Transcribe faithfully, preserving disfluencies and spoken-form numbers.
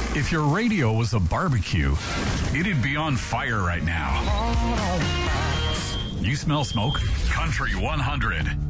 If your radio was a barbecue, it'd be on fire right now. You smell smoke? Country one hundred.